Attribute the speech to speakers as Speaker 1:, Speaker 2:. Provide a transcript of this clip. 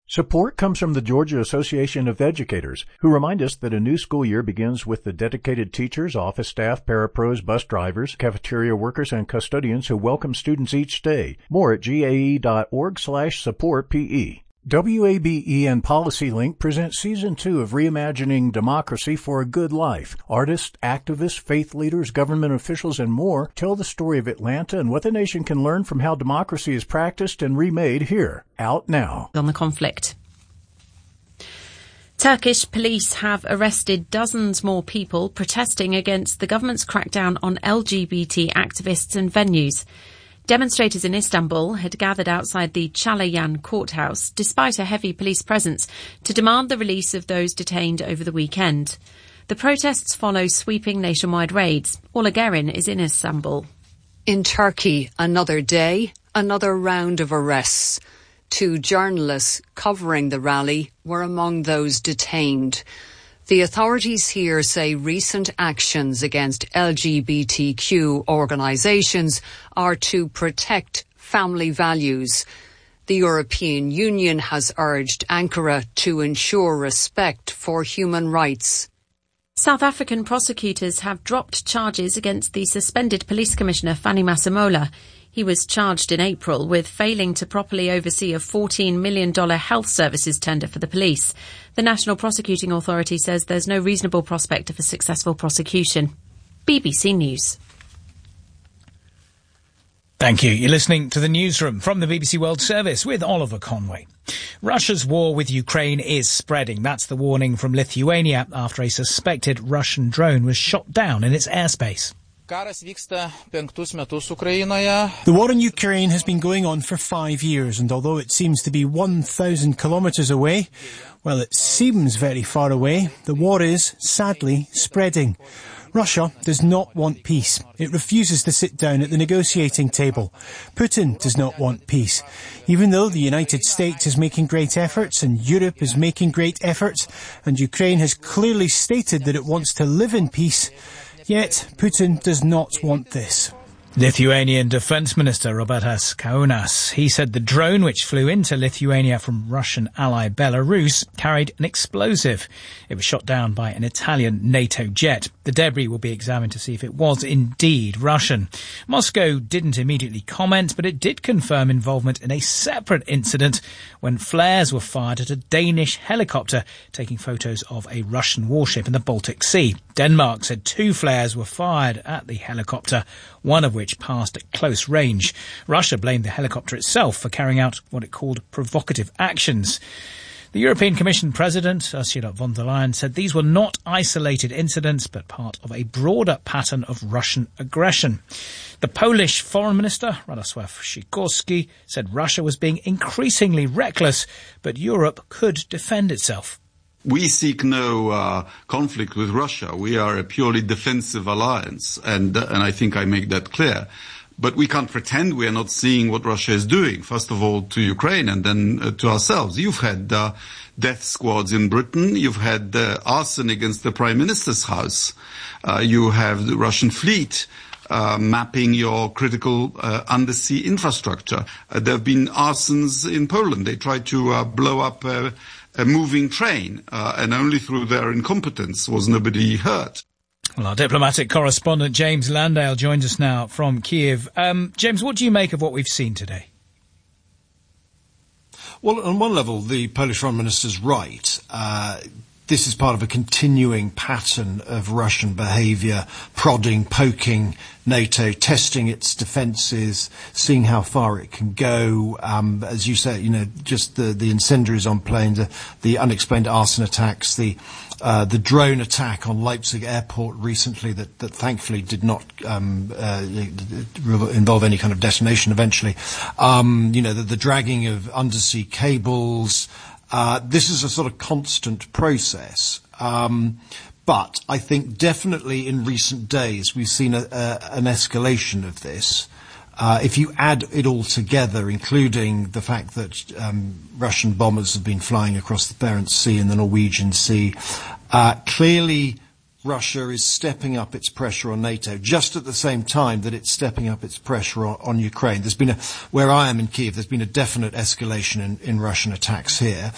Speaker 1: Support comes from the Georgia Association of Educators, who remind us that a new school year begins with the dedicated teachers, office staff, parapros, bus drivers, cafeteria workers, and custodians who welcome students each day. More at gae.org/supportpe. WABE and PolicyLink present Season 2 of Reimagining Democracy for a Good Life. Artists, activists, faith leaders, government officials, and more tell the story of Atlanta and what the nation can learn from how democracy is practiced and remade here. Out now.
Speaker 2: On the conflict. Turkish police have arrested dozens more people protesting against the government's crackdown on LGBT activists and venues. Demonstrators in Istanbul had gathered outside the Çağlayan courthouse, despite a heavy police presence, to demand the release of those detained over the weekend. The protests follow sweeping nationwide raids. Ola Gerin is in Istanbul.
Speaker 3: In Turkey, another day, another round of arrests. 2 journalists covering the rally were among those detained. The authorities here say recent actions against LGBTQ organisations are to protect family values. The European Union has urged Ankara to ensure respect for human rights.
Speaker 2: South African prosecutors have dropped charges against the suspended police commissioner Fanny Masemola. He was charged in April with failing to properly oversee a $14 million health services tender for the police. The National Prosecuting Authority says there's no reasonable prospect of a successful prosecution. BBC News.
Speaker 4: Thank you. You're listening to the newsroom from the BBC World Service with Oliver Conway. Russia's war with Ukraine is spreading. That's the warning from Lithuania after a suspected Russian drone was shot down in its airspace.
Speaker 5: The
Speaker 6: war in Ukraine has been going on for 5 years, and although it seems to be 1,000 kilometres away, well, it seems very far away, the war is, sadly, spreading. Russia does not want peace. It refuses to sit down at the negotiating table. Putin does not want peace. Even though the United States is making great efforts and Europe is making great efforts, and Ukraine has clearly stated that it wants to live in peace, yet Putin does not want this.
Speaker 4: Lithuanian Defence Minister Robertas Kaunas. He said the drone which flew into Lithuania from Russian ally Belarus carried an explosive. It was shot down by an Italian NATO jet. The debris will be examined to see if it was indeed Russian. Moscow didn't immediately comment, but it did confirm involvement in a separate incident when flares were fired at a Danish helicopter taking photos of a Russian warship in the Baltic Sea. Denmark said 2 flares were fired at the helicopter, one of which passed at close range. Russia blamed the helicopter itself for carrying out what it called provocative actions. The European Commission President, Ursula von der Leyen, said these were not isolated incidents, but part of a broader pattern of Russian aggression. The Polish Foreign Minister, Radosław Sikorski, said Russia was being increasingly reckless, but Europe could defend itself.
Speaker 7: We seek no conflict with Russia. We are a purely defensive alliance, and I think I make that clear. But we can't pretend we are not seeing what Russia is doing, first of all to Ukraine and then to ourselves. You've had death squads in Britain. You've had arson against the Prime Minister's house. You have the Russian fleet mapping your critical undersea infrastructure. There have been arsons in Poland. They tried to blow up a moving train, and only through their incompetence was nobody hurt.
Speaker 4: Well, our diplomatic correspondent James Landale joins us now from Kiev. James, what do you make of what we've seen today?
Speaker 8: Well, on one level, the Polish Foreign Minister's right. This is part of a continuing pattern of Russian behaviour, prodding, poking NATO, testing its defences, seeing how far it can go. As you say, just the incendiaries on planes, the unexplained arson attacks, the drone attack on Leipzig airport recently that thankfully did not involve any kind of detonation eventually. The dragging of undersea cables. This is a sort of constant process. But I think definitely in recent days we've seen an escalation of this. If you add it all together, including the fact that Russian bombers have been flying across the Barents Sea and the Norwegian Sea, clearly Russia is stepping up its pressure on NATO, just at the same time that it's stepping up its pressure on Ukraine. There's been where I am in Kiev, there's been a definite escalation in Russian attacks here.